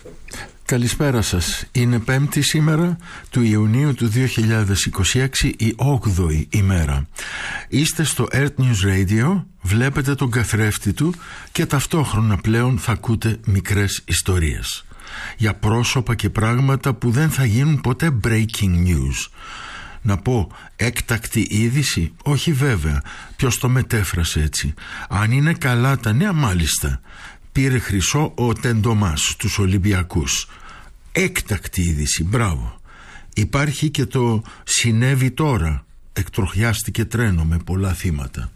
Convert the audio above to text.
Καλησπέρα σας. Είναι 5η σήμερα του Ιουνίου του 2026, η 8η ημέρα. Είστε στο Earth News Radio, βλέπετε τον καθρέφτη του και ταυτόχρονα πλέον θα ακούτε μικρές ιστορίες για πρόσωπα και πράγματα που δεν θα γίνουν ποτέ breaking news. Να πω έκτακτη είδηση? Όχι βέβαια. Ποιος το μετέφρασε έτσι? Αν είναι καλά τα νέα, μάλιστα. Πήρε χρυσό ο Τεντομάς στους Ολυμπιακούς. Έκτακτη είδηση, μπράβο. Υπάρχει και το συνέβη τώρα. Εκτροχιάστηκε τρένο με πολλά θύματα.